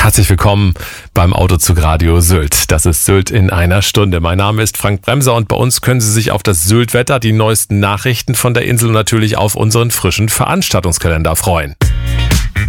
Herzlich willkommen beim Autozug Radio Sylt. Das ist Sylt in einer Stunde. Mein Name ist Frank Bremser und bei uns können Sie sich auf das Sylt-Wetter, die neuesten Nachrichten von der Insel und natürlich auf unseren frischen Veranstaltungskalender freuen.